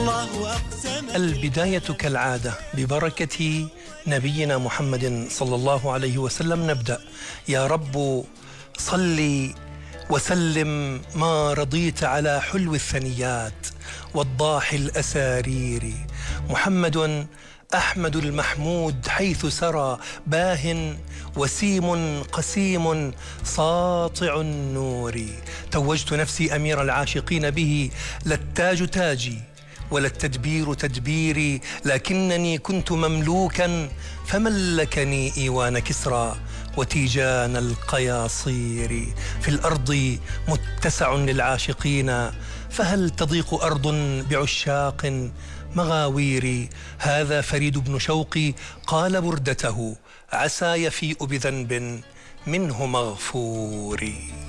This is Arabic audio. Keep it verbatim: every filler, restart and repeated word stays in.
البداية كالعادة ببركة نبينا محمد صلى الله عليه وسلم نبدأ. يا رب صل وسلم ما رضيت على حلو الثنيات والضاح الأسارير، محمد أحمد المحمود حيث سرى، باه وسيم قسيم ساطع النور. توجت نفسي أمير العاشقين به، لا التاج تاجي ولا التدبير تدبيري، لكنني كنت مملوكا فملكني إيوان كسرى وتيجان القياصير. في الأرض متسع للعاشقين، فهل تضيق أرض بعشاق مغاوير. هذا فريد بن شوقي قال بردته، عسى يفيء بذنب منه مغفور.